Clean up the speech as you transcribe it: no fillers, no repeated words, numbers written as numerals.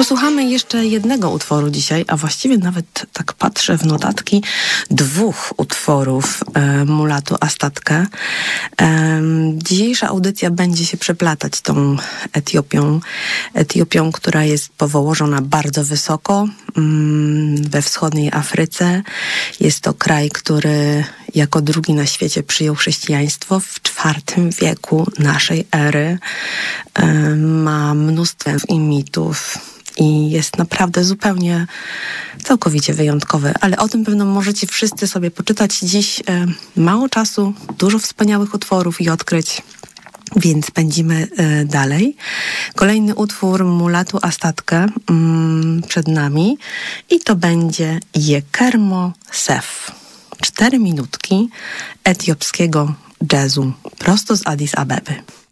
Posłuchamy jeszcze jednego utworu dzisiaj, a właściwie nawet tak patrzę w notatki, 2 utworów Mulatu Astatkę. Dzisiejsza audycja będzie się przeplatać tą Etiopią, która jest położona bardzo wysoko we wschodniej Afryce. Jest to kraj, który jako drugi na świecie przyjął chrześcijaństwo w IV wieku naszej ery. Ma mnóstwo i mitów i jest naprawdę całkowicie wyjątkowy, ale o tym pewno możecie wszyscy sobie poczytać. Dziś mało czasu, dużo wspaniałych utworów i odkryć, więc pędzimy dalej. Kolejny utwór Mulatu Astatkę przed nami i to będzie Yekermo Sef. 4 minutki etiopskiego jazzu prosto z Addis Abeby.